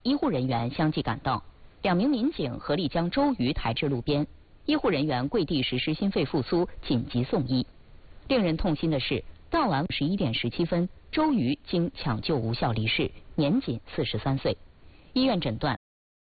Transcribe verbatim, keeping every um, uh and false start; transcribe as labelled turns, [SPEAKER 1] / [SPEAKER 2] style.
[SPEAKER 1] 医护人员相继赶到，两名民警合力将周瑜抬至路边，医护人员跪地实施心肺复苏，紧急送医。令人痛心的是，到晚十一点十七分，周瑜经抢救无效离世，年仅四十三岁。医院诊断